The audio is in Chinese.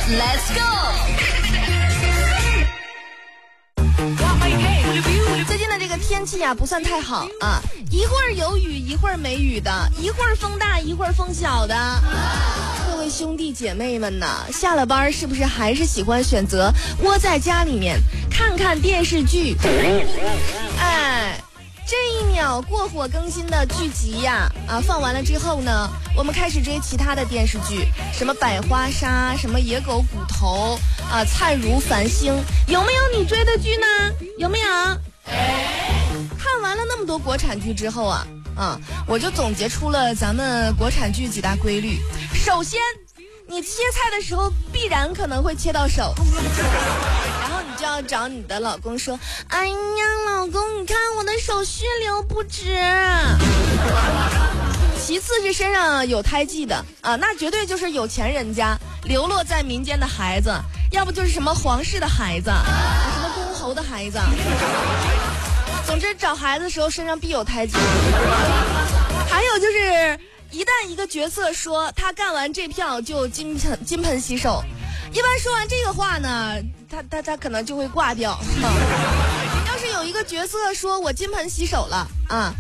Let's go。最近的这个天气啊，不算太好啊，一会儿有雨，一会儿没雨的，一会儿风大，一会儿风小的。各位兄弟姐妹们呐，下了班是不是还是喜欢选择窝在家里面看看电视剧？哎，这一秒过火更新的剧集呀，放完了之后呢，我们开始追其他的电视剧，什么百花杀，什么野狗骨头啊，灿如繁星，有没有你追的剧呢？有没有？看完了那么多国产剧之后啊，我就总结出了咱们国产剧几大规律。首先，你切菜的时候必然可能会切到手，然后你就要找你的老公说：“哎呀，老公，你看我的手血流不止。”其次是身上有胎记的啊，那绝对就是有钱人家流落在民间的孩子，要不就是什么皇室的孩子，什么公侯的孩子。总之找孩子的时候身上必有胎记。还有就是一旦一个角色说他干完这票就金盆洗手，一般说完这个话呢，他可能就会挂掉。要是有一个角色说我金盆洗手了啊，